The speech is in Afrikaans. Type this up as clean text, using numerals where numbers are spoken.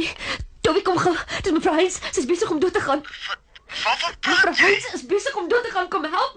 Toby, kom gou. Dis mevrou Heinz, sy's besig om dood te gaan. Waarvan Mevrou praat jy? Heinz is besig om dood te gaan, kom help